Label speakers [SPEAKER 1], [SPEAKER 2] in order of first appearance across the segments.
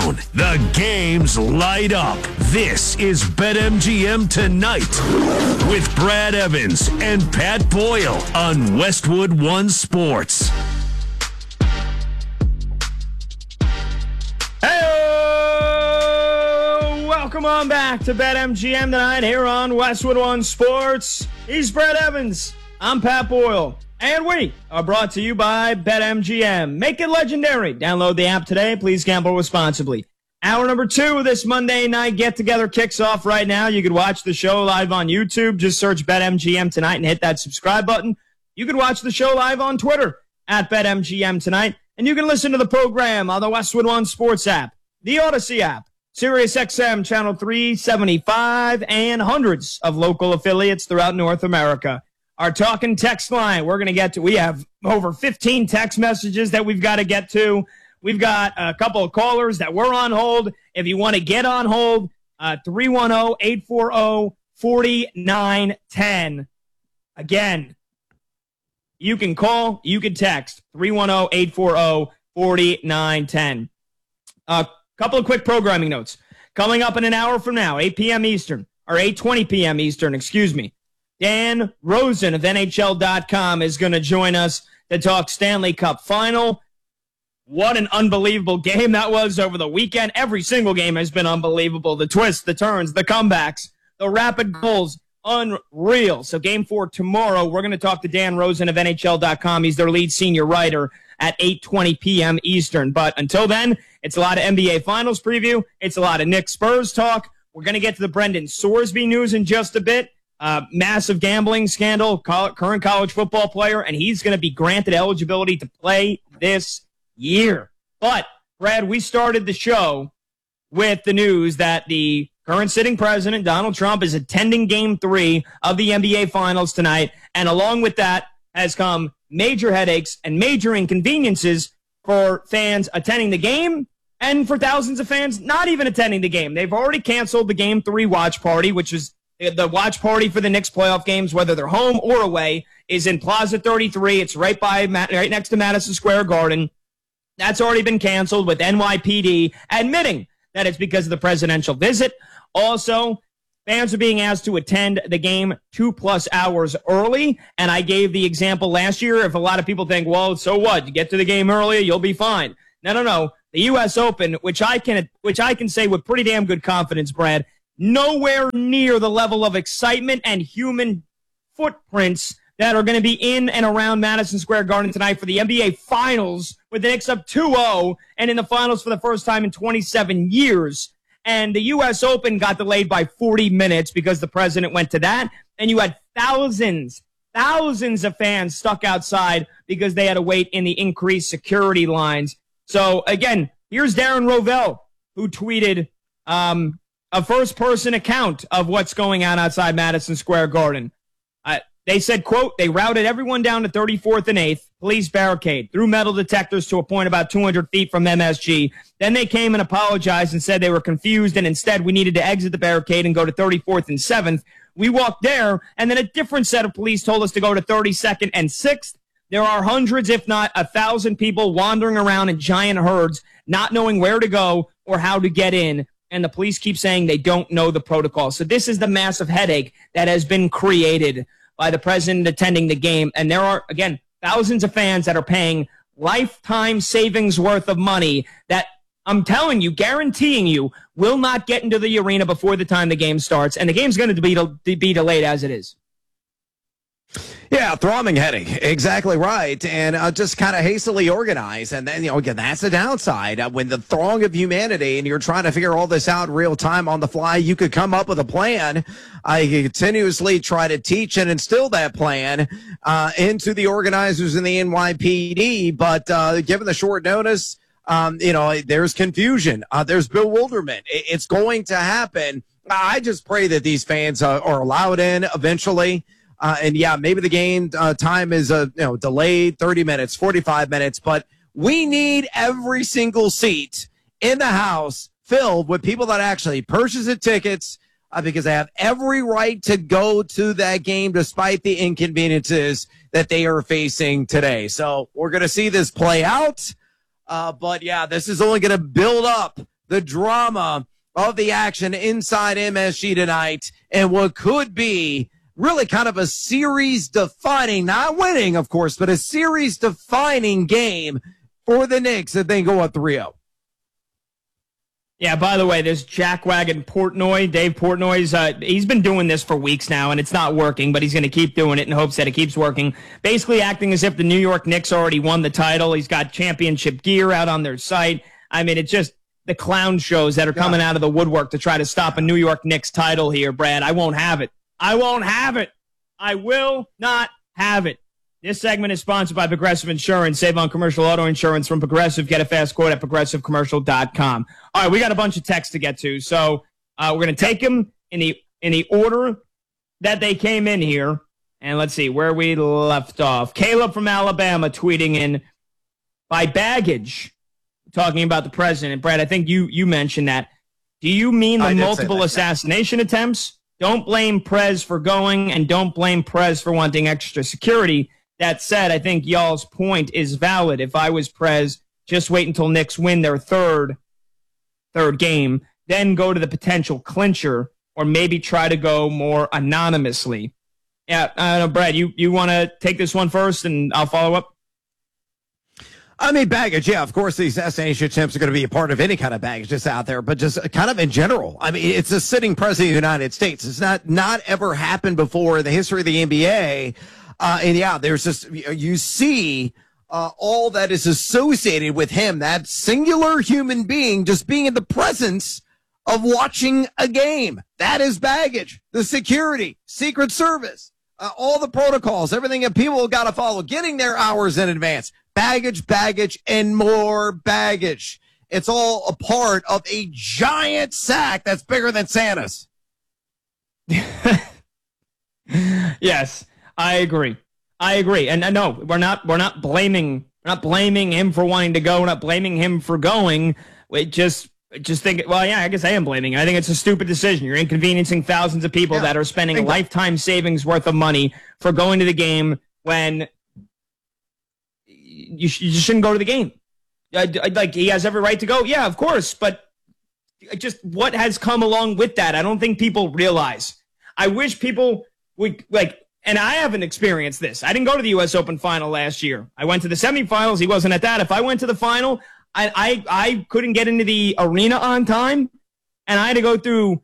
[SPEAKER 1] down. The games light up. This is BetMGM Tonight with Brad Evans and Pat Boyle on Westwood One Sports.
[SPEAKER 2] Hey, welcome on back to BetMGM Tonight here on Westwood One Sports. He's Brad Evans. I'm Pat Boyle. And we are brought to you by BetMGM. Make it legendary. Download the app today. Please gamble responsibly. Hour number 2 of this Monday night get-together kicks off right now. You can watch the show live on YouTube. Just search BetMGM Tonight and hit that subscribe button. You can watch the show live on Twitter at BetMGM Tonight. And you can listen to the program on the Westwood One Sports app, the Odyssey app, SiriusXM Channel 375, and hundreds of local affiliates throughout North America. Our talking text line, we're going to get to. We have over 15 text messages that we've got to get to. We've got a couple of callers that were on hold. If you want to get on hold, 310-840-4910. Again, you can call, you can text, 310-840-4910. A couple of quick programming notes. Coming up in an hour from now, 8 p.m. Eastern, or 8:20 p.m. Eastern, excuse me. Dan Rosen of NHL.com is going to join us to talk Stanley Cup Final. What an unbelievable game that was over the weekend. Every single game has been unbelievable. The twists, the turns, the comebacks, the rapid goals, unreal. So game 4 tomorrow, we're going to talk to Dan Rosen of NHL.com. He's their lead senior writer at 8:20 p.m. Eastern. But until then, it's a lot of NBA Finals preview. It's a lot of Knicks Spurs talk. We're going to get to the Brendan Sorsby news in just a bit. Massive gambling scandal, current college football player, and he's going to be granted eligibility to play this year. But, Brad, we started the show with the news that the current sitting president, Donald Trump, is attending Game 3 of the NBA Finals tonight, and along with that has come major headaches and major inconveniences for fans attending the game and for thousands of fans not even attending the game. They've already canceled the Game 3 watch party, which is the watch party for the Knicks playoff games, whether they're home or away, is in Plaza 33. It's right next to Madison Square Garden. That's already been canceled, with NYPD admitting that it's because of the presidential visit. Also, fans are being asked to attend the game 2+ hours early. And I gave the example last year. If a lot of people think, well, so what? You get to the game earlier, you'll be fine. No. The U.S. Open, which I can say with pretty damn good confidence, Brad, nowhere near the level of excitement and human footprints that are going to be in and around Madison Square Garden tonight for the NBA Finals, with the Knicks up 2-0 and in the Finals for the first time in 27 years. And the U.S. Open got delayed by 40 minutes because the president went to that. And you had thousands of fans stuck outside because they had to wait in the increased security lines. So, again, here's Darren Rovell, who tweeted a first-person account of what's going on outside Madison Square Garden. They said, quote, they routed everyone down to 34th and 8th, police barricade, threw metal detectors to a point about 200 feet from MSG. Then they came and apologized and said they were confused, and instead we needed to exit the barricade and go to 34th and 7th. We walked there, and then a different set of police told us to go to 32nd and 6th. There are hundreds, if not 1,000 people wandering around in giant herds, not knowing where to go or how to get in. And the police keep saying they don't know the protocol. So this is the massive headache that has been created by the president attending the game. And there are, again, thousands of fans that are paying lifetime savings worth of money that I'm telling you, guaranteeing you, will not get into the arena before the time the game starts. And the game's going to be delayed as it is.
[SPEAKER 3] Yeah, throbbing headache. Exactly right. And just kind of hastily organized. And then, again, that's the downside. When the throng of humanity and you're trying to figure all this out in real time on the fly, you could come up with a plan. I continuously try to teach and instill that plan into the organizers in the NYPD. But given the short notice, there's confusion. There's bewilderment. It's going to happen. I just pray that these fans are allowed in eventually. And yeah, maybe the game time is delayed 30 minutes, 45 minutes, but we need every single seat in the house filled with people that actually purchase the tickets because they have every right to go to that game despite the inconveniences that they are facing today. So we're going to see this play out. But yeah, this is only going to build up the drama of the action inside MSG tonight and what could be really kind of a series-defining, not winning, of course, but a series-defining game for the Knicks if they go up 3-0.
[SPEAKER 2] Yeah, by the way, this jackwagon Portnoy, Dave Portnoy's, he's been doing this for weeks now, and it's not working, but he's going to keep doing it in hopes that it keeps working. Basically acting as if the New York Knicks already won the title. He's got championship gear out on their site. I mean, it's just the clown shows that are coming out of the woodwork to try to stop a New York Knicks title here, Brad. I won't have it. I won't have it. I will not have it. This segment is sponsored by Progressive Insurance. Save on commercial auto insurance from Progressive. Get a fast quote at progressivecommercial.com. All right, we got a bunch of texts to get to, so we're going to take them in the order that they came in here. And let's see where we left off. Caleb from Alabama tweeting in, by baggage, talking about the president. Brad, I think you mentioned that. Do you mean the multiple assassination attempts? Don't blame Prez for going, and don't blame Prez for wanting extra security. That said, I think y'all's point is valid. If I was Prez, just wait until Knicks win their third game, then go to the potential clincher, or maybe try to go more anonymously. Yeah, I know, Brad, you want to take this one first, and I'll follow up?
[SPEAKER 3] I mean, baggage, yeah, of course, these assassination attempts are going to be a part of any kind of baggage that's out there, but just kind of in general. I mean, it's a sitting president of the United States. It's not ever happened before in the history of the NBA. And yeah, there's just, you see all that is associated with him, that singular human being just being in the presence of watching a game. That is baggage. The security, Secret Service, all the protocols, everything that people have got to follow, getting there hours in advance. Baggage, and more baggage. It's all a part of a giant sack that's bigger than Santa's.
[SPEAKER 2] Yes, I agree. And no, we're not blaming him for wanting to go. We're not blaming him for going. We just think, well, yeah, I guess I am blaming him. I think it's a stupid decision. You're inconveniencing thousands of people that are spending lifetime savings worth of money for going to the game when you just shouldn't go to the game. Like, he has every right to go. Yeah, of course. But just what has come along with that, I don't think people realize. I wish people would, like, and I haven't experienced this. I didn't go to the U.S. Open final last year. I went to the semifinals. He wasn't at that. If I went to the final, I couldn't get into the arena on time, and I had to go through,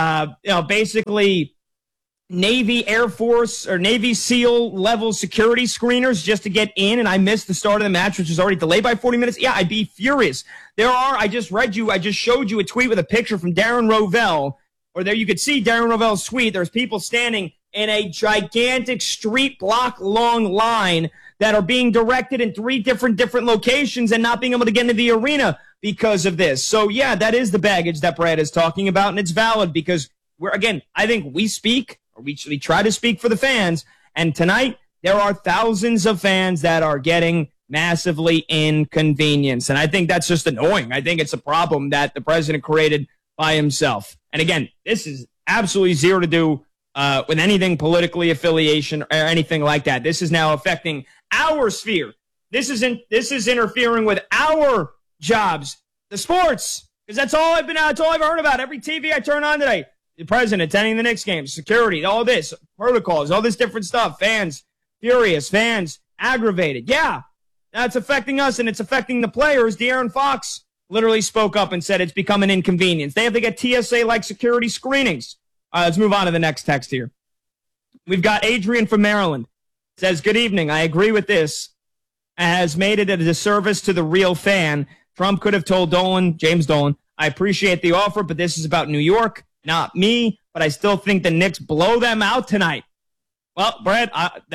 [SPEAKER 2] basically Navy, Air Force, or Navy SEAL level security screeners just to get in, and I missed the start of the match, which was already delayed by 40 minutes. Yeah, I'd be furious. I just showed you a tweet with a picture from Darren Rovell, or there you could see Darren Rovell's tweet. There's people standing in a gigantic street block long line that are being directed in three different locations and not being able to get into the arena because of this. So yeah, that is the baggage that Brad is talking about, and it's valid because I think we speak, or we try to speak for the fans, and tonight there are thousands of fans that are getting massively inconvenienced, and I think that's just annoying. I think it's a problem that the president created by himself. And again, this is absolutely zero to do with anything politically affiliation or anything like that. This is now affecting our sphere. This is interfering with our jobs, the sports, because that's all I've heard about. Every TV I turn on today, the president attending the Knicks games, security, all this, protocols, all this different stuff. Fans furious, fans aggravated. Yeah, that's affecting us, and it's affecting the players. De'Aaron Fox literally spoke up and said it's become an inconvenience. They have to get TSA-like security screenings. Let's move on to the next text here. We've got Adrian from Maryland. Says, good evening. I agree with this. Has made it a disservice to the real fan. Trump could have told James Dolan, I appreciate the offer, but this is about New York, not me. But I still think the Knicks blow them out tonight. Well, Brad,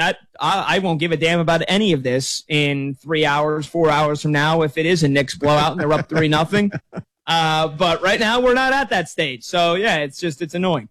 [SPEAKER 2] I won't give a damn about any of this in 3 hours, 4 hours from now if it is a Knicks blowout and they're up 3-0. But right now we're not at that stage. So yeah, it's annoying.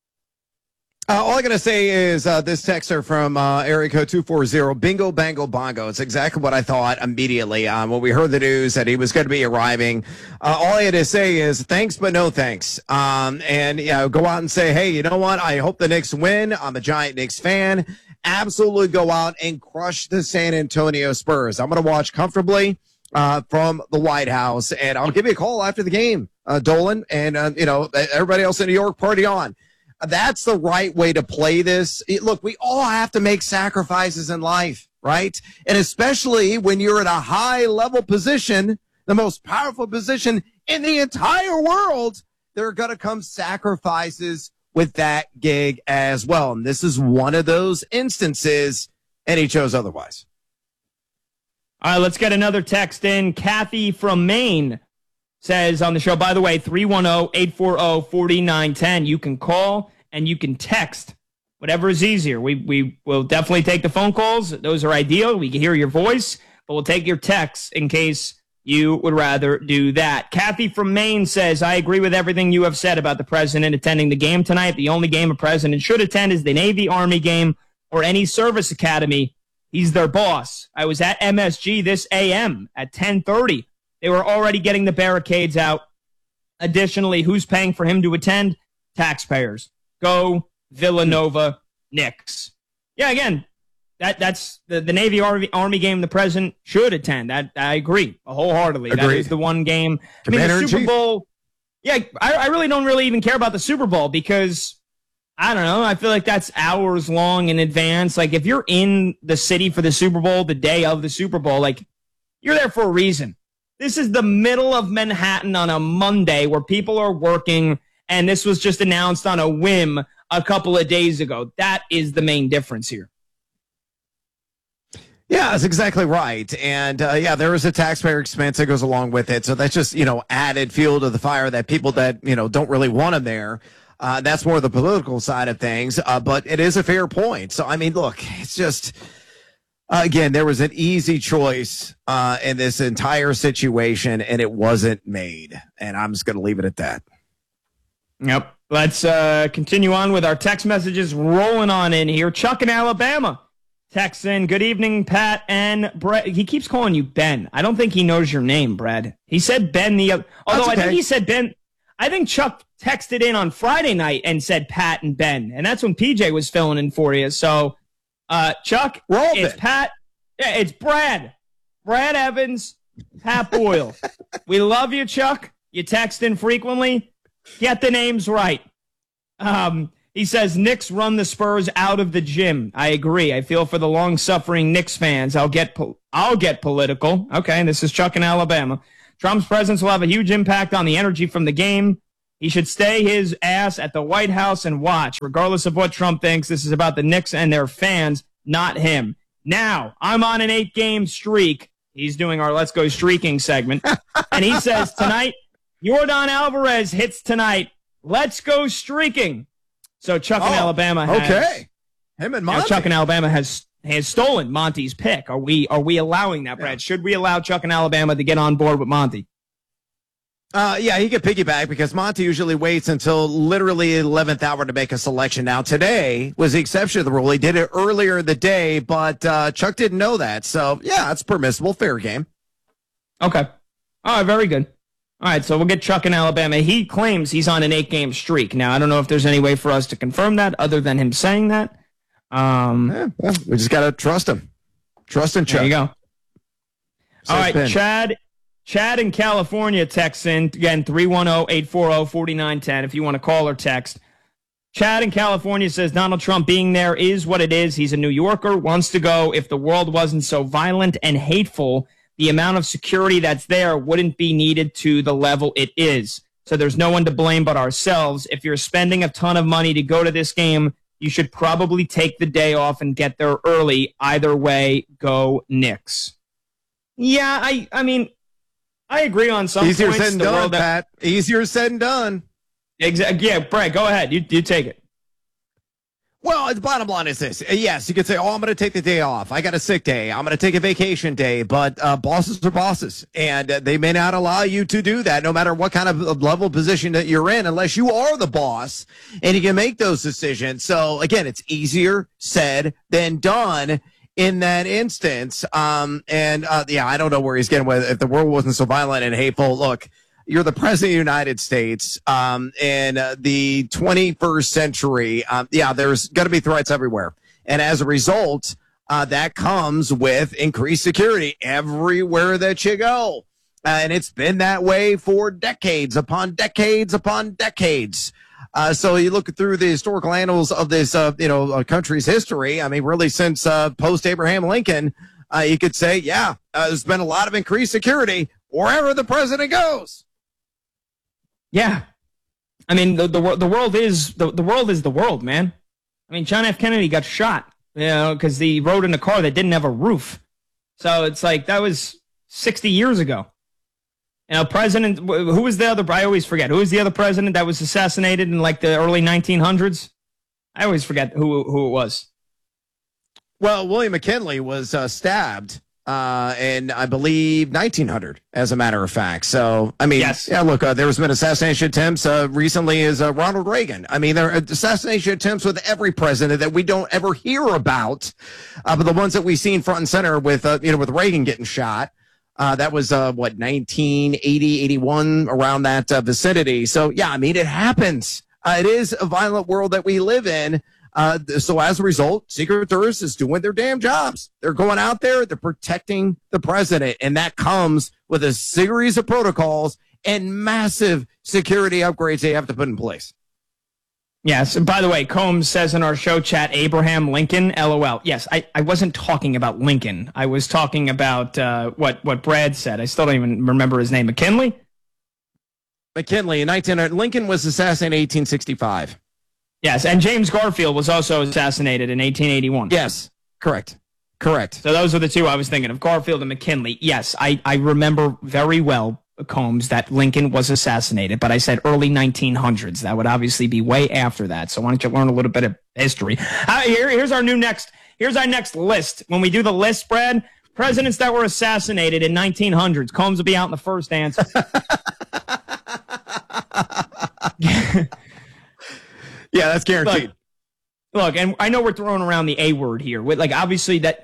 [SPEAKER 3] All I'm going to say is this texter from area code 240, bingo, bango, bongo. It's exactly what I thought immediately when we heard the news that he was going to be arriving. All I had to say is thanks, but no thanks. And go out and say, hey, you know what? I hope the Knicks win. I'm a giant Knicks fan. Absolutely go out and crush the San Antonio Spurs. I'm going to watch comfortably from the White House, and I'll give you a call after the game. Dolan, and everybody else in New York, party on. That's the right way to play this. Look, we all have to make sacrifices in life, right? And especially when you're in a high-level position, the most powerful position in the entire world, there are going to come sacrifices with that gig as well. And this is one of those instances, and he chose otherwise.
[SPEAKER 2] All right, let's get another text in. Kathy from Maine says on the show, by the way, 310-840-4910. You can call and you can text, whatever is easier. We will definitely take the phone calls. Those are ideal. We can hear your voice, but we'll take your texts in case you would rather do that. Kathy from Maine says, I agree with everything you have said about the president attending the game tonight. The only game a president should attend is the Navy Army game or any service academy. He's their boss. I was at MSG this AM at 10:30. They were already getting the barricades out. Additionally, who's paying for him to attend? Taxpayers. Go Villanova Knicks. Yeah, again, that's the Navy Army game the president should attend. That I agree wholeheartedly.
[SPEAKER 3] Agreed.
[SPEAKER 2] That is the one game. I mean, the Super Bowl. Yeah, I really don't even care about the Super Bowl because I don't know. I feel like that's hours long in advance. Like if you're in the city for the Super Bowl, the day of the Super Bowl, like you're there for a reason. This is the middle of Manhattan on a Monday where people are working, and this was just announced on a whim a couple of days ago. That is the main difference here.
[SPEAKER 3] Yeah, that's exactly right. And, there is a taxpayer expense that goes along with it. So that's just, added fuel to the fire that people that, don't really want them there. That's more the political side of things. But it is a fair point. So, I mean, look, it's just, again, there was an easy choice in this entire situation, and it wasn't made. And I'm just going to leave it at that.
[SPEAKER 2] Yep. Let's continue on with our text messages rolling on in here. Chuck in Alabama. Text in, good evening, Pat and Brett. He keeps calling you Ben. I don't think he knows your name, Brad. He said Ben although I think he said Ben. I think Chuck texted in on Friday night and said Pat and Ben. And that's when PJ was filling in for you. So, Chuck, it's Pat. Yeah, it's Brad. Brad Evans, Pat Boyle. We love you, Chuck. You text in frequently. Get the names right. He says, Knicks run the Spurs out of the gym. I agree. I feel for the long-suffering Knicks fans. I'll get political. Okay, this is Chuck in Alabama. Trump's presence will have a huge impact on the energy from the game. He should stay his ass at the White House and watch. Regardless of what Trump thinks, this is about the Knicks and their fans, not him. Now, I'm on an 8-game streak. He's doing our Let's Go Streaking segment. And he says, tonight, Yordan Alvarez hits tonight. Let's go streaking. So Chuck in Alabama has
[SPEAKER 3] him and Monty.
[SPEAKER 2] Chuck in Alabama has stolen Monty's pick. Are we allowing that, Brad? Yeah. Should we allow Chuck in Alabama to get on board with Monty?
[SPEAKER 3] He could piggyback because Monty usually waits until literally 11th hour to make a selection. Now today was the exception to the rule. He did it earlier in the day, but Chuck didn't know that. So yeah, it's permissible, fair game.
[SPEAKER 2] Okay. All right, very good. All right, so we'll get Chuck in Alabama. He claims he's on an 8-game streak. Now, I don't know if there's any way for us to confirm that other than him saying that.
[SPEAKER 3] We just got to trust him. Trust in Chuck.
[SPEAKER 2] There you go. All right, Ben. Chad in California texts in, again, 310-840-4910 if you want to call or text. Chad in California says Donald Trump being there is what it is. He's a New Yorker, wants to go. If the world wasn't so violent and hateful, the amount of security that's there wouldn't be needed to the level it is. So there's no one to blame but ourselves. If you're spending a ton of money to go to this game, you should probably take the day off and get there early. Either way, go Knicks. Yeah, I mean, I agree on some
[SPEAKER 3] Easier
[SPEAKER 2] points.
[SPEAKER 3] Said and done, Pat. Easier said and done.
[SPEAKER 2] Exactly. Yeah, Brad, go ahead. You take it.
[SPEAKER 3] Well, the bottom line is this. Yes, you could say, I'm going to take the day off. I got a sick day. I'm going to take a vacation day. But bosses are bosses, and they may not allow you to do that no matter what kind of level position that you're in unless you are the boss and you can make those decisions. So, again, it's easier said than done in that instance. I don't know where he's getting with. If the world wasn't so violent and hateful, look, you're the president of the United States in the 21st century. There's going to be threats everywhere. And as a result, that comes with increased security everywhere that you go. And it's been that way for decades upon decades upon decades. So you look through the historical annals of this, country's history. I mean, really since post Abraham Lincoln, you could say, there's been a lot of increased security wherever the president goes.
[SPEAKER 2] Yeah, I mean the world is the world, man. I mean, John F. Kennedy got shot, because he rode in a car that didn't have a roof. So it's like that was 60 years ago. President, who was the other? I always forget. Who was the other president that was assassinated in like the early 1900s? I always forget who it was.
[SPEAKER 3] Well, William McKinley was stabbed in, I believe, 1900, as a matter of fact. So, I mean,
[SPEAKER 2] yes.
[SPEAKER 3] Look, there's been assassination attempts recently as Ronald Reagan. I mean, there are assassination attempts with every president that we don't ever hear about. But the ones that we've seen front and center with Reagan getting shot. That was, 1980, 81, around that vicinity. So, I mean, it happens. It is a violent world that we live in. So as a result, Secret Service is doing their damn jobs. They're going out there, they're protecting the president, and that comes with a series of protocols and massive security upgrades they have to put in place.
[SPEAKER 2] Yes. And by the way, Combs says in our show chat, Abraham Lincoln, LOL. Yes, I wasn't talking about Lincoln. I was talking about what Brad said. I still don't even remember his name. McKinley?
[SPEAKER 3] McKinley in 1900. Lincoln was assassinated in 1865.
[SPEAKER 2] Yes, and James Garfield was also assassinated in 1881.
[SPEAKER 3] Yes, correct.
[SPEAKER 2] So those are the two I was thinking of, Garfield and McKinley. Yes, I remember very well, Combs, that Lincoln was assassinated, but I said early 1900s. That would obviously be way after that. So why don't you learn a little bit of history? Here's our next list. When we do the list, Brad, presidents that were assassinated in 1900s. Combs will be out in the first answer.
[SPEAKER 3] Yeah, that's guaranteed.
[SPEAKER 2] Look, and I know we're throwing around the A word here. Obviously that's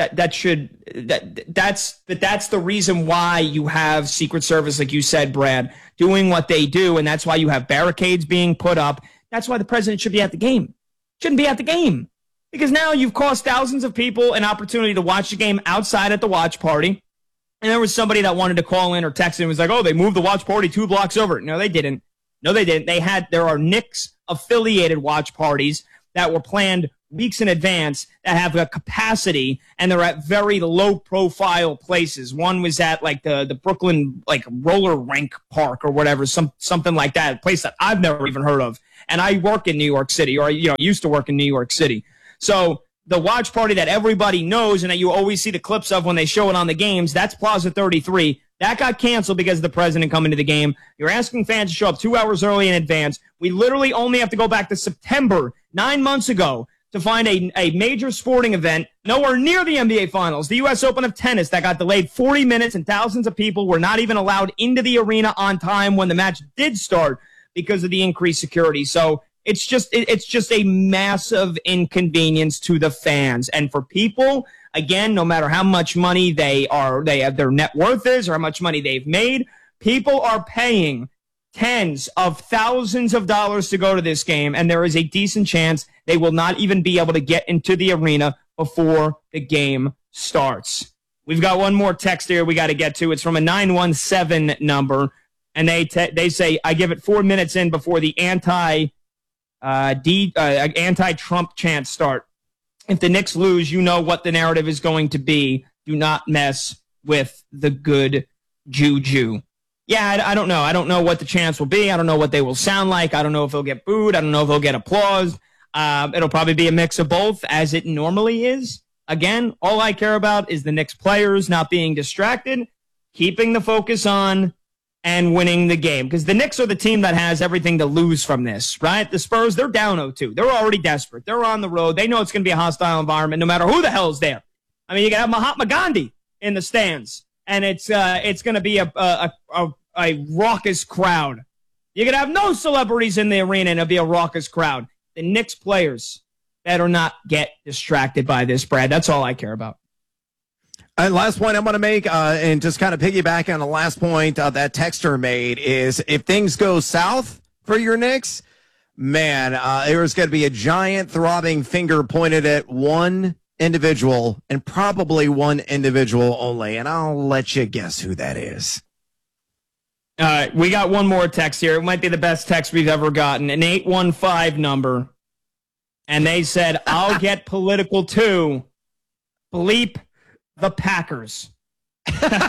[SPEAKER 2] the reason why you have Secret Service, like you said, Brad, doing what they do, and that's why you have barricades being put up. That's why the president should be at the game. Shouldn't be at the game. Because now you've cost thousands of people an opportunity to watch the game outside at the watch party. And there was somebody that wanted to call in or text in and was like, oh, they moved the watch party 2 blocks over. No, they didn't. There are Knicks affiliated watch parties that were planned weeks in advance that have a capacity, and they're at very low profile places. One was at like the Brooklyn like roller rink park or whatever, something like that, a place that I've never even heard of. And I work in New York City, or used to work in New York City. So the watch party that everybody knows and that you always see the clips of when they show it on the games, that's Plaza 33. That got canceled because of the president coming to the game. You're asking fans to show up 2 hours early in advance. We literally only have to go back to September, 9 months ago, to find a major sporting event nowhere near the NBA Finals. The U.S. Open of Tennis that got delayed 40 minutes, and thousands of people were not even allowed into the arena on time when the match did start because of the increased security. So it's just a massive inconvenience to the fans. And for people, again, no matter how much money they have, their net worth is, or how much money they've made, people are paying tens of thousands of dollars to go to this game, and there is a decent chance they will not even be able to get into the arena before the game starts. We've got one more text here we got to get to. It's from a 917 number, and they say, I give it 4 minutes in before the anti-Trump chants start. If the Knicks lose, you know what the narrative is going to be. Do not mess with the good juju. Yeah, I don't know. I don't know what the chants will be. I don't know what they will sound like. I don't know if they'll get booed. I don't know if they'll get applause. It'll probably be a mix of both, as it normally is. Again, all I care about is the Knicks players not being distracted, keeping the focus on, and winning the game. Because the Knicks are the team that has everything to lose from this, right? The Spurs, they're down 0-2. They're already desperate. They're on the road. They know it's going to be a hostile environment no matter who the hell's there. I mean, you can have Mahatma Gandhi in the stands, and it's going to be a raucous crowd. You can have no celebrities in the arena, and it'll be a raucous crowd. The Knicks players better not get distracted by this, Brad. That's all I care about.
[SPEAKER 3] And last point I'm going to make, and just kind of piggyback on the last point that texter made, is if things go south for your Knicks, man, there's going to be a giant throbbing finger pointed at one individual, and probably one individual only. And I'll let you guess who that is.
[SPEAKER 2] We got one more text here. It might be the best text we've ever gotten. An 815 number. And they said, I'll get political too. Bleep the Packers.